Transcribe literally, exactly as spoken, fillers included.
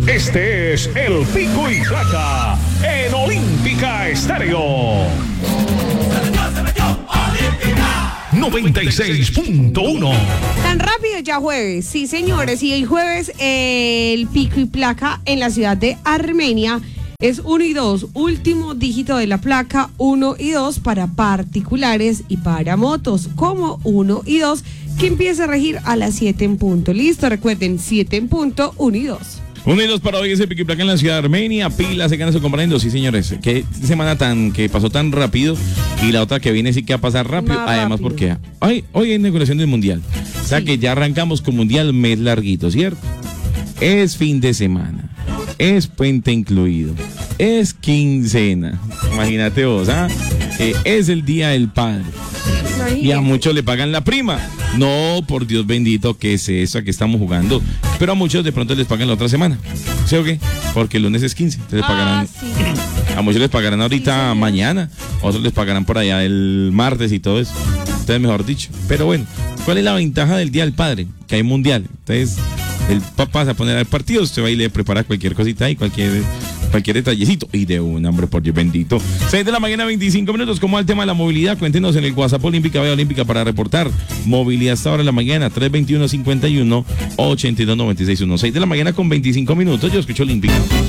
Este es el Pico y Placa en Olímpica Estéreo. noventa y seis punto uno. Tan rápido ya jueves, sí señores, y el jueves eh, el Pico y Placa en la ciudad de Armenia es uno y dos, último dígito de la placa uno y dos para particulares y para motos, como uno y dos, que empieza a regir a las siete en punto. Listo, recuerden, siete en punto, uno y dos. Uno y dos para hoy, ese Pico y Placa en la ciudad de Armenia. Pila, se gana su comprendo. Sí, señores. Qué semana tan que pasó tan rápido. Y la otra que viene sí que va a pasar rápido. Más Además, rápido. porque hoy, hoy hay inauguración del Mundial. O sea Sí. que ya arrancamos con Mundial mes larguito, ¿cierto? Es fin de semana. Es puente incluido. Es quincena. Imagínate vos, ¿ah? Eh, es el Día del Padre. Y a muchos le pagan la prima. No, por Dios bendito, ¿qué es eso? ¿A qué estamos jugando? Pero a muchos de pronto les pagan la otra semana. ¿Sí o qué? Porque el lunes es quince. Entonces Ah, pagarán, sí. a muchos les pagarán ahorita Sí, señor. mañana. Otros les pagarán por allá el martes y todo eso. Entonces, mejor dicho. Pero bueno, ¿cuál es la ventaja del Día del Padre? Que hay mundial. Entonces, el papá se va a poner al partido. Usted va y le prepara cualquier cosita ahí, cualquier... cualquier detallecito. Y de un hombre, por Dios bendito. seis de la mañana, veinticinco minutos. ¿Cómo va el tema de la movilidad? Cuéntenos en el WhatsApp Olímpica, Vía Olímpica para reportar. Movilidad hasta ahora en la mañana, tres veintiuno, cincuenta y uno, ochenta y dos, noventa y seis, uno. seis de la mañana con veinticinco minutos. Yo escucho Olímpica.